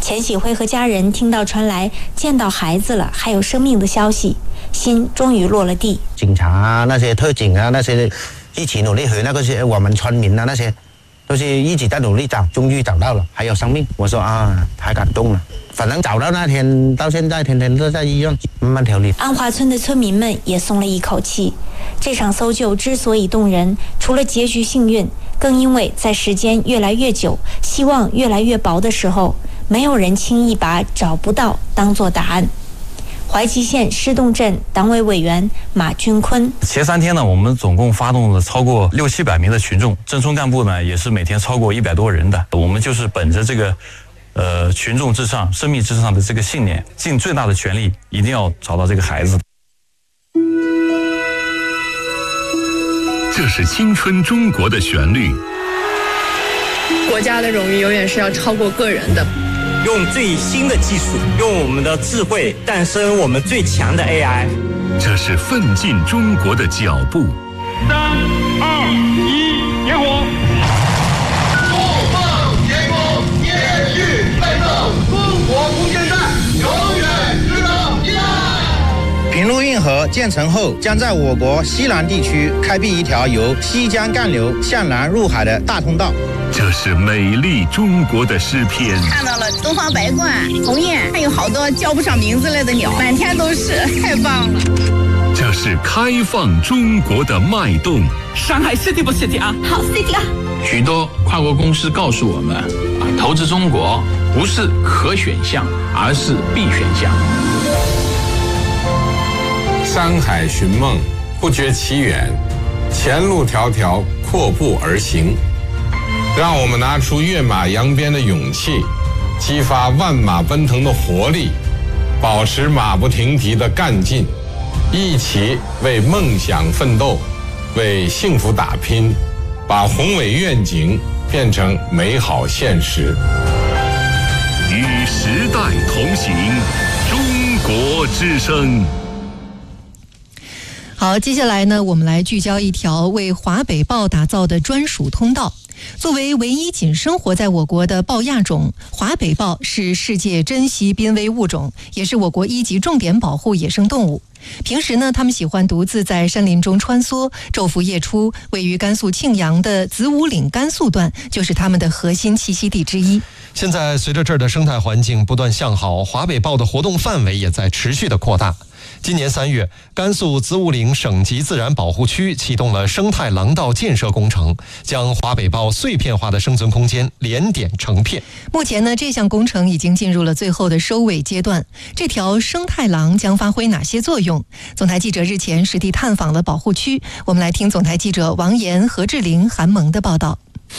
钱喜辉和家人听到传来见到孩子了还有生命的消息，心终于落了地。 警察啊，那些特警啊，那些一起努力和那些我们村民啊，那些都是一起在努力找，终于找到了，还有生命。我说啊，太感动了。反正找到那天到现在，天天都在医院慢慢调理。 安华村的村民们也松了一口气。这场搜救之所以动人，除了结局幸运，更因为在时间越来越久，希望越来越薄的时候，没有人轻易把找不到当作答案。怀集县施洞镇党委委员马军坤： 前3天呢，我们总共发动了超过600-700名的群众，镇村干部呢也是每天超过100多人的。我们就是本着这个群众至上、生命至上的这个信念，尽最大的全力，一定要找到这个孩子。 这是青春中国的旋律。 国家的荣誉永远是要超过个人的。 用最新的技术，用我们的智慧诞生我们最强的 AI。 这是奋进中国的脚步。 3、2、1，点火！不放天空，延续奋斗，中国空间站永远值得依赖。 平陆运河建成后，将在我国西南地区开辟一条由西江干流向南入海的大通道。 这是美丽中国的诗篇。 看到了东方白鹳、鸿雁，还有好多叫不上名字来的鸟，满天都是，太棒了。 这是开放中国的脉动。 上海 City 不 City 啊？ 好 City 啊！ 许多跨国公司告诉我们，投资中国不是可选项，而是必选项。 山海寻梦，不觉其远，前路迢迢，阔步而行。让我们拿出跃马扬鞭的勇气，激发万马奔腾的活力，保持马不停蹄的干劲，一起为梦想奋斗，为幸福打拼，把宏伟愿景变成美好现实。 与时代同行，中国之声。 好，接下来呢，我们来聚焦一条为华北豹打造的专属通道。作为唯一仅生活在我国的豹亚种，华北豹是世界珍稀濒危物种，也是我国1级重点保护野生动物。平时呢，它们喜欢独自在山林中穿梭，昼伏夜出。位于甘肃庆阳的子午岭甘肃段就是它们的核心栖息地之一。 现在随着这儿的生态环境不断向好，华北豹的活动范围也在持续的扩大。今年3月，甘肃子午岭省级自然保护区启动了生态廊道建设工程，将华北豹碎片化的生存空间连点成片。 目前呢，这项工程已经进入了最后的收尾阶段。这条生态廊将发挥哪些作用？总台记者日前实地探访了保护区，我们来听总台记者王岩、何志玲、韩萌的报道。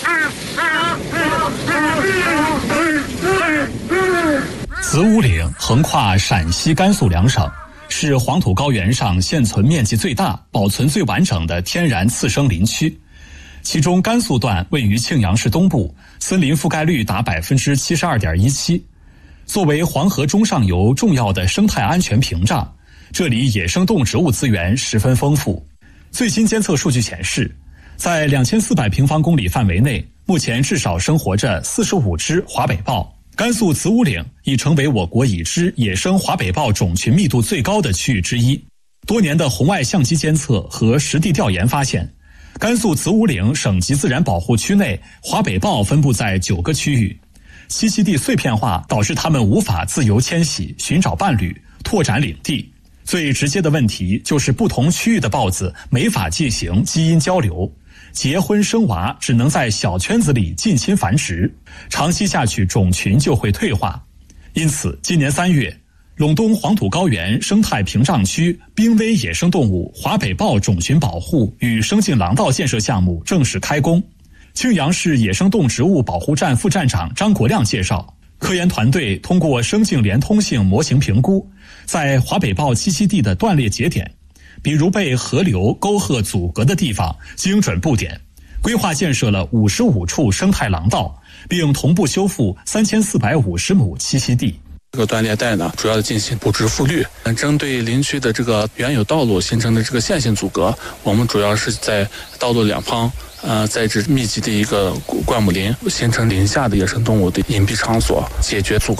子午岭横跨陕西、甘肃2省，是黄土高原上现存面积最大、保存最完整的天然次生林区。其中甘肃段位于庆阳市东部，森林覆盖率达 72.17%。作为黄河中上游重要的生态安全屏障，这里野生动植物资源十分丰富。最新监测数据显示，在2400平方公里范围内，目前至少生活着45只华北豹。甘肃子午岭已成为我国已知野生华北豹种群密度最高的区域之一。多年的红外相机监测和实地调研发现，甘肃子午岭省级自然保护区内华北豹分布在9个区域，栖息地碎片化导致它们无法自由迁徙、寻找伴侣、拓展领地。最直接的问题就是不同区域的豹子没法进行基因交流，结婚生娃只能在小圈子里近亲繁殖，长期下去种群就会退化。因此今年3月，陇东黄土高原生态屏障区濒危野生动物华北豹种群保护与生境廊道建设项目正式开工。庆阳市野生动植物保护站副站长张国亮介绍，科研团队通过生境连通性模型评估，在华北豹栖息地的断裂节点，比如被河流、沟壑阻隔的地方，精准布点，规划建设了55处生态廊道，并同步修复3450亩栖息地。 这个断裂带呢，主要进行布置复绿，针对林区的这个原有道路形成的这个线性阻隔，我们主要是在道路两旁栽植密集的一个灌木林，形成林下的野生动物的隐蔽场所，解决阻隔。